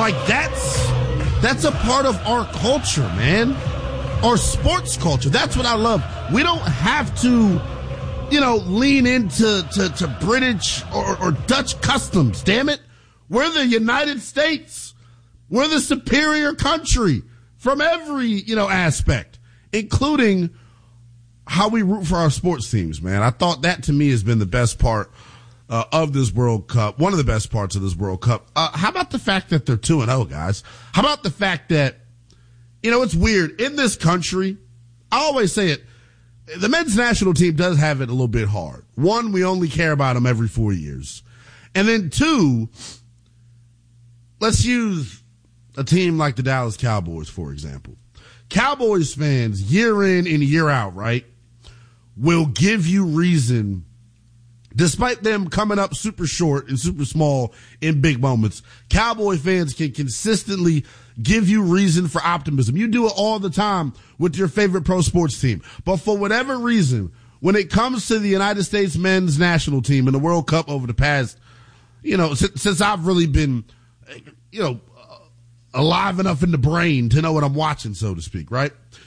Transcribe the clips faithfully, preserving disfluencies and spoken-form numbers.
Like, that's that's a part of our culture, man. Our sports culture. That's what I love. We don't have to, you know, lean into to, to British or, or Dutch customs. Damn it. We're the United States. We're the superior country from every, you know, aspect, including how we root for our sports teams, man. I thought that to me has been the best part uh, of this World Cup. One of the best parts of this World Cup. Uh, how about the fact that they're two and oh, guys? How about the fact that, you know, it's weird. In this country, I always say it, the men's national team does have it a little bit hard. One, we only care about them every four years. And then two, let's use a team like the Dallas Cowboys, for example. Cowboys fans, year in and year out, right, will give you reason, despite them coming up super short and super small in big moments, Cowboy fans can consistently give you reason for optimism. You do it all the time with your favorite pro sports team. But for whatever reason, when it comes to the United States men's national team in the World Cup over the past, you know, since, since I've really been, you know, alive enough in the brain to know what I'm watching, so to speak, right?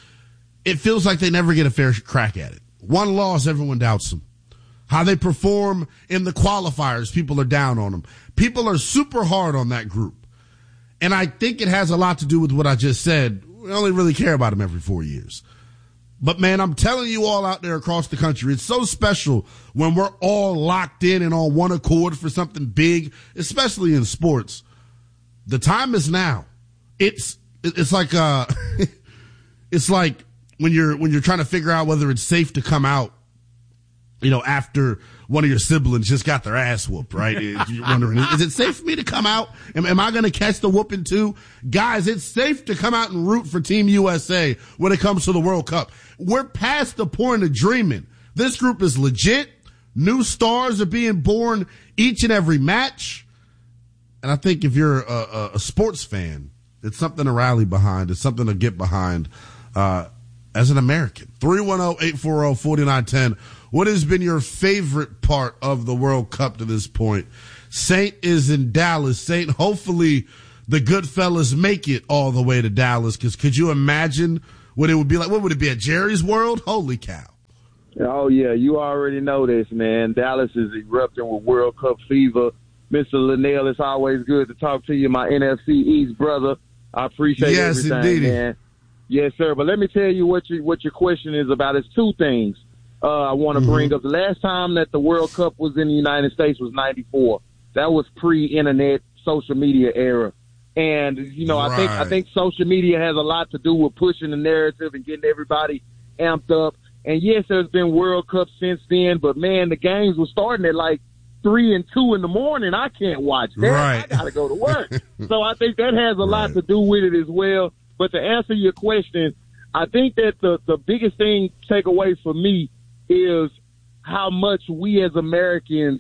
It feels like they never get a fair crack at it. One loss, everyone doubts them. How they perform in the qualifiers, people are down on them. People are super hard on that group. And I think it has a lot to do with what I just said. We only really care about them every four years. But, man, I'm telling you all out there across the country, it's so special when we're all locked in and on one accord for something big, especially in sports. The time is now. It's it's like uh, it's like when you're when you're trying to figure out whether it's safe to come out, you know, after one of your siblings just got their ass whooped, right? You're wondering, is it safe for me to come out? Am, am I going to catch the whooping too? Guys, it's safe to come out and root for Team U S A when it comes to the World Cup. We're past the point of dreaming. This group is legit. New stars are being born each and every match. And I think if you're a, a, a sports fan, it's something to rally behind. It's something to get behind uh, as an American. three one zero, eight four zero, four nine one zero. What has been your favorite part of the World Cup to this point? Saint is in Dallas. Saint, hopefully the good fellas make it all the way to Dallas, because could you imagine what it would be like? What would it be, at Jerry's World? Holy cow. Oh, yeah, you already know this, man. Dallas is erupting with World Cup fever. Mister Linnell, it's always good to talk to you, my N F C East brother. I appreciate yes, everything, indeed. man. Yes, sir. But let me tell you what you, what your question is about. It's two things uh, I want to mm-hmm. bring up. The last time that the World Cup was in the United States was ninety-four. That was pre-internet social media era. And, you know, right. I think I think social media has a lot to do with pushing the narrative and getting everybody amped up. And, yes, there's been World Cup since then. But, man, the games were starting at, like, three and two in the morning. I can't watch that. Right. I got to go to work. So I think that has a right. lot to do with it as well. But to answer your question, I think that the, the biggest thing takeaway for me is how much we as Americans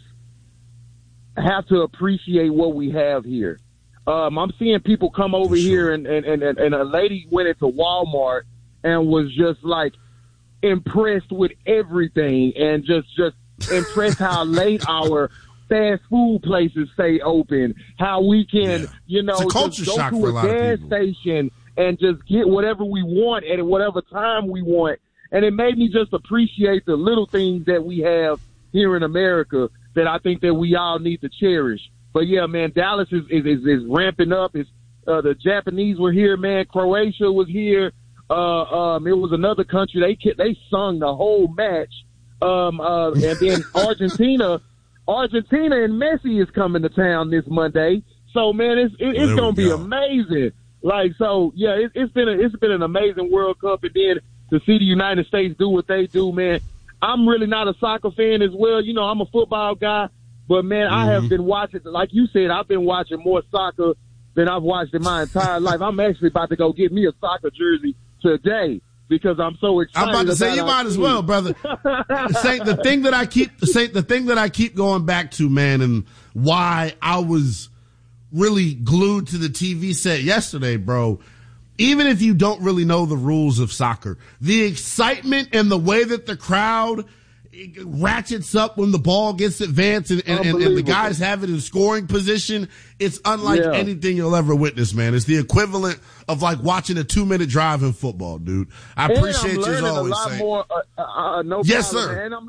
have to appreciate what we have here. Um, I'm seeing people come over sure. here and, and, and, and a lady went into Walmart and was just like impressed with everything and just, just, impressed how late our fast food places stay open, how we can, yeah. you know, just go to a, a gas station and just get whatever we want at whatever time we want. And it made me just appreciate the little things that we have here in America that I think that we all need to cherish. But yeah, man, Dallas is, is, is, is ramping up. It's, uh, the Japanese were here, man. Croatia was here. Uh, um, it was another country. They, they sung the whole match. Um, uh, and then Argentina, Argentina and Messi is coming to town this Monday. So man, it's it, it's gonna be go. amazing. Like so, yeah, it, it's been a, it's been an amazing World Cup, and then to see the United States do what they do, man. I'm really not a soccer fan as well. You know, I'm a football guy, but man, mm-hmm. I have been watching, like you said, I've been watching more soccer than I've watched in my entire life. I'm actually about to go get me a soccer jersey today. Because I'm so excited. I'm about to say you might as well, brother. Saint, the thing that I keep Saint, the thing that I keep going back to, man, and why I was really glued to the T V set yesterday, bro. Even if you don't really know the rules of soccer, the excitement and the way that the crowd it ratchets up when the ball gets advanced and, and, and, and the guys have it in scoring position. It's unlike yeah. anything you'll ever witness, man. It's the equivalent of like watching a two-minute drive in football, dude. I and appreciate you as always a lot saying. More, uh, uh, no yes, problem, sir. Man. I'm-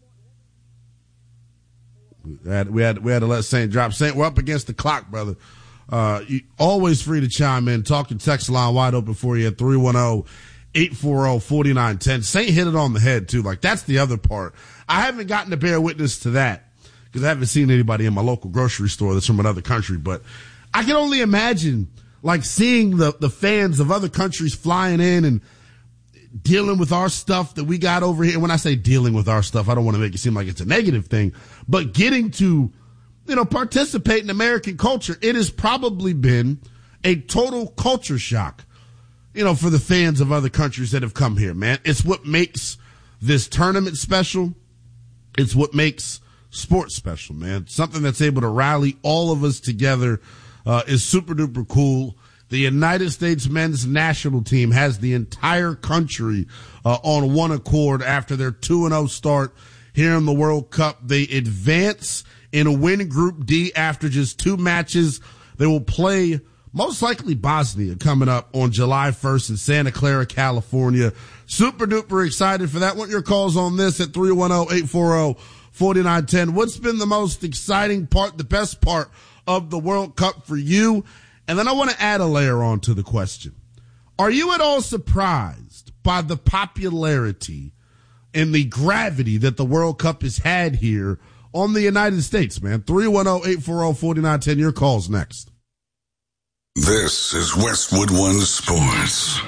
We had, we had we had to let Saint drop. Saint, we're up against the clock, brother. Uh, you, always free to chime in. Talk your text line wide open for you at three one zero, eight four zero, four nine one zero. Saint hit it on the head, too. Like, that's the other part. I haven't gotten to bear witness to that because I haven't seen anybody in my local grocery store that's from another country. But I can only imagine, like, seeing the, the fans of other countries flying in and dealing with our stuff that we got over here. When I say dealing with our stuff, I don't want to make it seem like it's a negative thing, but getting to, you know, participate in American culture, it has probably been a total culture shock, you know, for the fans of other countries that have come here, man. It's what makes this tournament special. It's what makes sports special, man. Something that's able to rally all of us together, uh, is super duper cool. The United States men's national team has the entire country uh, on one accord after their two and oh start here in the World Cup. They advance in a win Group D after just two matches. They will play most likely Bosnia coming up on July first in Santa Clara, California. Super duper excited for that. Want your calls on this at three one zero, eight four zero, four nine one zero. What's been the most exciting part, the best part of the World Cup for you? And then I want to add a layer on to the question. Are you at all surprised by the popularity and the gravity that the World Cup has had here on the United States, man? three one zero, eight four zero, four nine one zero. Your call's next. This is Westwood One Sports.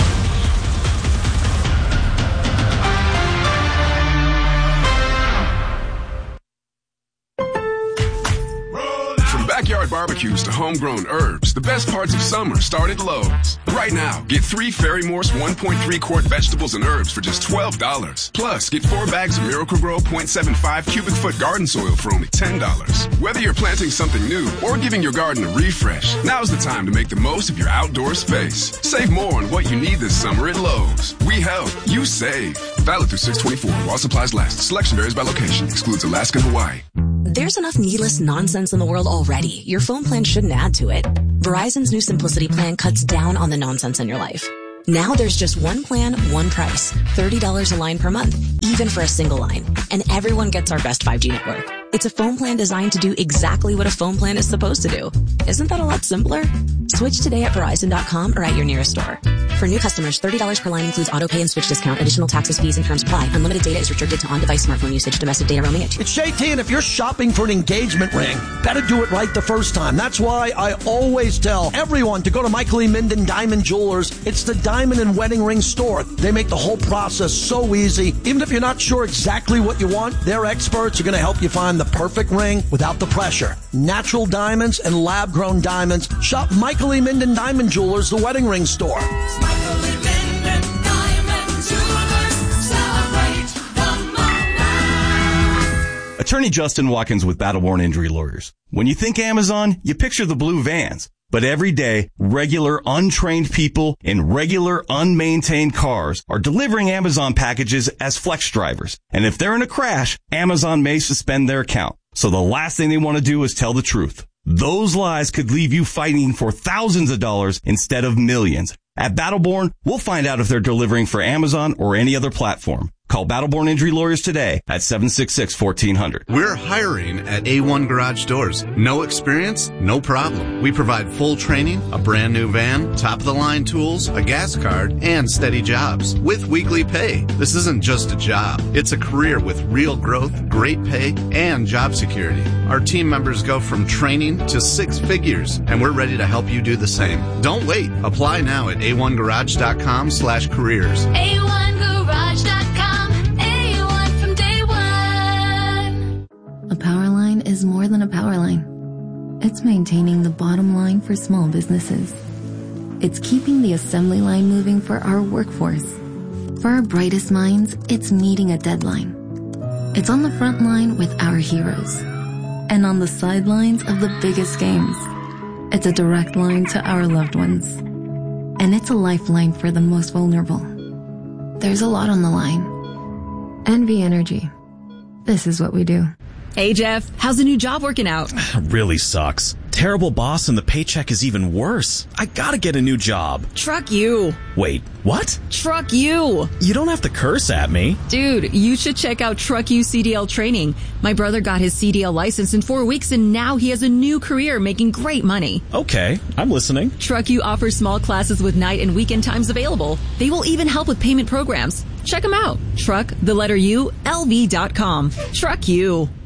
Backyard barbecues to homegrown herbs, the best parts of summer start at Lowe's. Right now, get three Fairy Morse one point three quart vegetables and herbs for just twelve dollars. Plus, get four bags of Miracle-Gro point seven five cubic foot garden soil for only ten dollars. Whether you're planting something new or giving your garden a refresh, now's the time to make the most of your outdoor space. Save more on what you need this summer at Lowe's. We help, you save. Valid through six twenty-four while supplies last. Selection varies by location. Excludes Alaska and Hawaii. There's enough needless nonsense in the world already. Your phone plan shouldn't add to it. Verizon's new Simplicity plan cuts down on the nonsense in your life. Now there's just one plan, one price. thirty dollars a line per month, even for a single line. And everyone gets our best five G network. It's a phone plan designed to do exactly what a phone plan is supposed to do. Isn't that a lot simpler? Switch today at Verizon dot com or at your nearest store. For new customers, thirty dollars per line includes auto pay and switch discount. Additional taxes, fees, and terms apply. Unlimited data is restricted to on-device smartphone usage. Domestic data roaming at two. It's J T, and if you're shopping for an engagement ring, better do it right the first time. That's why I always tell everyone to go to Michael E. Minden Diamond Jewelers. It's the diamond and wedding ring store. They make the whole process so easy. Even if you're not sure exactly what you want, their experts are going to help you find the perfect ring without the pressure. Natural diamonds and lab-grown diamonds. Shop Michael E. Minden Diamond Jewelers, the wedding ring store. Michael E. Minden Diamond Jewelers. Celebrate the moment. Attorney Justin Watkins with Battleborn Injury Lawyers. When you think Amazon, you picture the blue vans. But every day, regular, untrained people in regular, unmaintained cars are delivering Amazon packages as flex drivers. And if they're in a crash, Amazon may suspend their account. So the last thing they want to do is tell the truth. Those lies could leave you fighting for thousands of dollars instead of millions. At Battleborn, we'll find out if they're delivering for Amazon or any other platform. Call Battleborn Injury Lawyers today at seven six six, one four zero zero. We're hiring at A one Garage Doors. No experience? No problem. We provide full training, a brand new van, top-of-the-line tools, a gas card, and steady jobs with weekly pay. This isn't just a job. It's a career with real growth, great pay, and job security. Our team members go from training to six figures, and we're ready to help you do the same. Don't wait. Apply now at A one garage dot com slash careers. A one garage dot com. A power line is more than a power line. It's maintaining the bottom line for small businesses. It's keeping the assembly line moving for our workforce. For our brightest minds, it's meeting a deadline. It's on the front line with our heroes. And on the sidelines of the biggest games. It's a direct line to our loved ones. And it's a lifeline for the most vulnerable. There's a lot on the line. N V Energy. this is what we do. Hey, Jeff, how's the new job working out? Really sucks. Terrible boss and the paycheck is even worse. I gotta get a new job. Truck you. Wait, what? Truck you. You don't have to curse at me. Dude, you should check out Truck You C D L training. My brother got his C D L license in four weeks and now he has a new career making great money. Okay, I'm listening. Truck You offers small classes with night and weekend times available. They will even help with payment programs. Check them out. Truck, the letter U, L V dot com. Truck You.